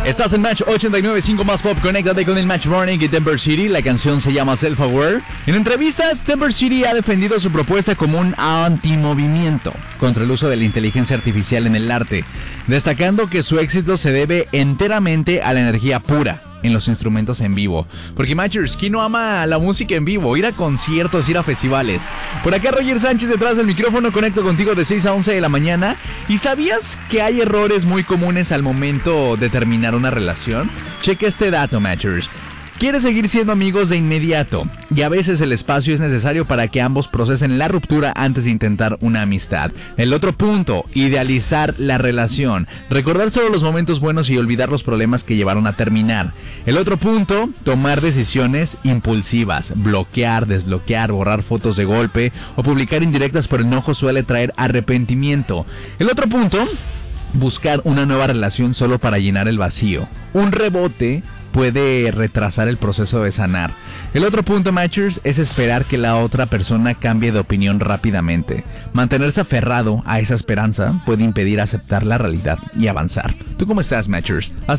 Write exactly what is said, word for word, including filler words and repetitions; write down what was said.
Estás en Match ochenta y nueve punto cinco más pop. Conéctate con el Match Morning y Temper City. La canción se llama Self Aware. En entrevistas, Temper City ha defendido su propuesta como un antimovimiento contra el uso de la inteligencia artificial en el arte, destacando que su éxito se debe enteramente a la energía pura en los instrumentos en vivo. Porque Matchers, ¿quién no ama la música en vivo? Ir a conciertos, ir a festivales. Por acá Roger Sánchez detrás del micrófono, conecto contigo de seis a once de la mañana. ¿Y sabías que hay errores muy comunes al momento de terminar una relación? Cheque este dato, Matchers. Quieres seguir siendo amigos de inmediato y a veces el espacio es necesario para que ambos procesen la ruptura antes de intentar una amistad. El otro punto, idealizar la relación, recordar solo los momentos buenos y olvidar los problemas que llevaron a terminar. El otro punto, tomar decisiones impulsivas, bloquear, desbloquear, borrar fotos de golpe o publicar indirectas por enojo suele traer arrepentimiento. El otro punto, buscar una nueva relación solo para llenar el vacío. Un rebote puede retrasar el proceso de sanar. El otro punto, Matchers, es esperar que la otra persona cambie de opinión rápidamente. Mantenerse aferrado a esa esperanza puede impedir aceptar la realidad y avanzar. ¿Tú cómo estás, Matchers? Hasta